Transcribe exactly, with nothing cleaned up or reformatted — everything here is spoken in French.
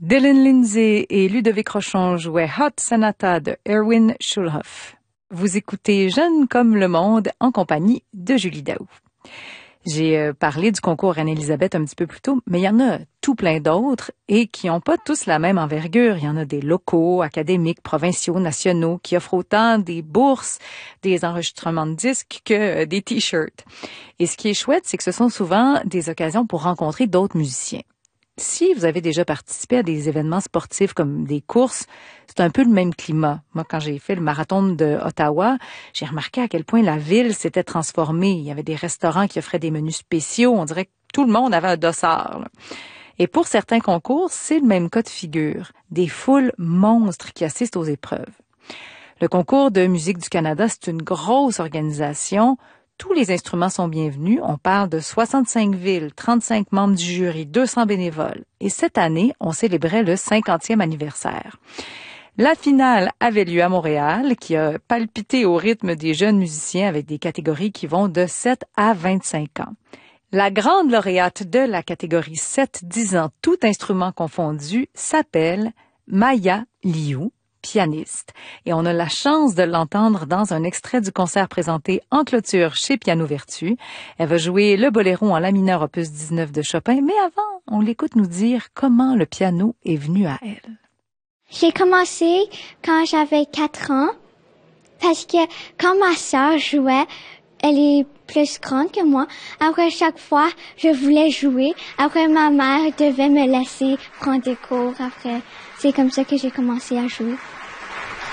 Dylan Lindsay et Ludovic Rochon jouaient Hot Sonata de Erwin Schulhoff. Vous écoutez Jeune comme le monde en compagnie de Julie Daou. J'ai euh, parlé du concours Anne-Élisabeth un petit peu plus tôt, mais il y en a tout plein d'autres et qui n'ont pas tous la même envergure. Il y en a des locaux, académiques, provinciaux, nationaux, qui offrent autant des bourses, des enregistrements de disques que euh, des t-shirts. Et ce qui est chouette, c'est que ce sont souvent des occasions pour rencontrer d'autres musiciens. Si vous avez déjà participé à des événements sportifs comme des courses, c'est un peu le même climat. Moi, quand j'ai fait le marathon de Ottawa, j'ai remarqué à quel point la ville s'était transformée. Il y avait des restaurants qui offraient des menus spéciaux. On dirait que tout le monde avait un dossard, là. Et pour certains concours, c'est le même cas de figure. Des foules monstres qui assistent aux épreuves. Le concours de musique du Canada, c'est une grosse organisation. Tous les instruments sont bienvenus. On parle de soixante-cinq villes, trente-cinq membres du jury, deux cents bénévoles. Et cette année, on célébrait le cinquantième anniversaire. La finale avait lieu à Montréal, qui a palpité au rythme des jeunes musiciens avec des catégories qui vont de sept à vingt-cinq ans. La grande lauréate de la catégorie sept dix ans, tout instrument confondu, s'appelle Maya Liu, pianiste. Et on a la chance de l'entendre dans un extrait du concert présenté en clôture chez Piano Vertu. Elle va jouer le boléro en la mineur opus dix-neuf de Chopin, mais avant, on l'écoute nous dire comment le piano est venu à elle. J'ai commencé quand j'avais quatre ans, parce que quand ma sœur jouait, elle est plus grande que moi. Après chaque fois, je voulais jouer. Après, ma mère devait me laisser prendre des cours. Après, c'est comme ça que j'ai commencé à jouer.